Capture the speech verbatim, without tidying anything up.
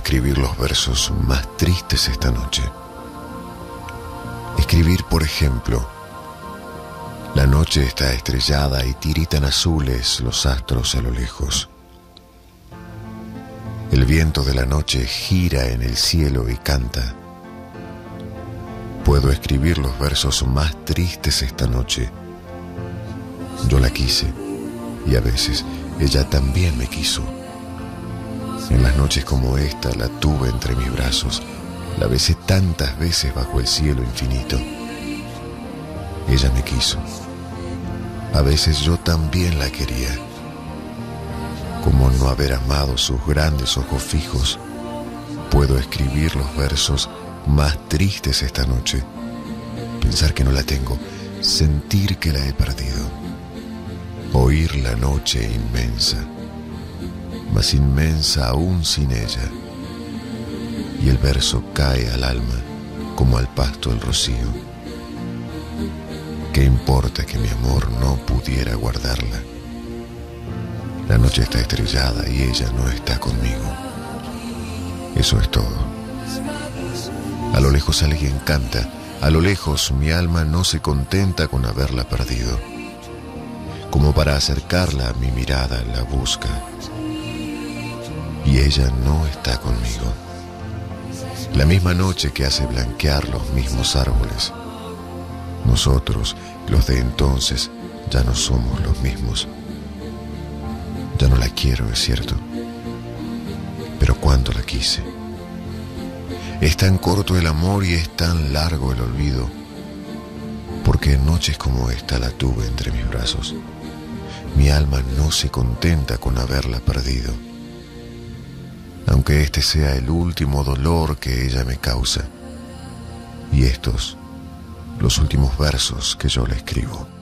escribir los versos más tristes esta noche. Escribir, por ejemplo: la noche está estrellada y tiritan azules los astros a lo lejos. El viento de la noche gira en el cielo y canta. Puedo escribir los versos más tristes esta noche. Yo la quise, y a veces ella también me quiso. En las noches como esta la tuve entre mis brazos, la besé tantas veces bajo el cielo infinito. Ella me quiso. A veces yo también la quería. Como no haber amado sus grandes ojos fijos, puedo escribir los versos más tristes esta noche. Pensar que no la tengo, sentir que la he perdido. Oír la noche inmensa, más inmensa aún sin ella. Y el verso cae al alma como al pasto el rocío. ¿Qué importa que mi amor no pudiera guardarla? La noche está estrellada y ella no está conmigo. Eso es todo. A lo lejos alguien canta. A lo lejos mi alma no se contenta con haberla perdido. Como para acercarla a mi mirada la busca. Y ella no está conmigo. La misma noche que hace blanquear los mismos árboles. Nosotros, los de entonces, ya no somos los mismos. Ya no la quiero, es cierto. Pero cuánto la quise. Es tan corto el amor y es tan largo el olvido, porque en noches como esta la tuve entre mis brazos. Mi alma no se contenta con haberla perdido, aunque este sea el último dolor que ella me causa, y estos, los últimos versos que yo le escribo.